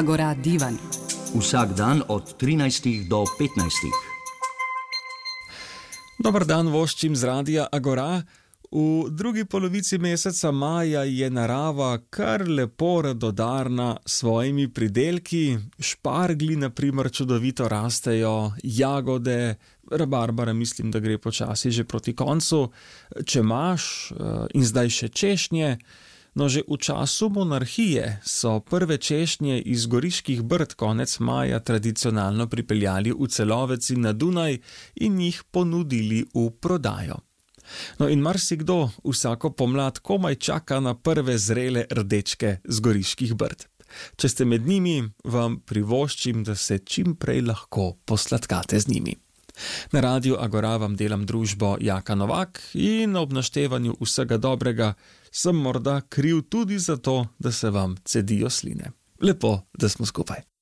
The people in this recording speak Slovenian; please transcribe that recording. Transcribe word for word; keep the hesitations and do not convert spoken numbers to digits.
Agora Divan. Vsak dan od trinajstih do petnajstih. Dobar dan, voščim z radia Agora. V drugi polovici meseca maja je narava kar lepo radodarna s svojimi pridelki. Šparglji, na primer, čudovito rastejo, jagode, rabarbara mislim, da gre počasi že proti koncu, čemaž in zdaj še češnje. No, že v času monarhije so prve češnje iz Goriških Brd konec maja tradicionalno pripeljali v Celovec in na Dunaj in jih ponudili v prodajo. No, in marsikdo vsako pomlad komaj čaka na prve zrele rdečke z Goriških Brd. Če ste med njimi, vam privoščim, da se čim prej lahko posladkate z njimi. Na Radiu Agora vam delam družbo Jaka Novak in ob naštevanju vsega dobrega sem morda kriv tudi za to, da se vam cedijo sline. Lepo, da smo skupaj.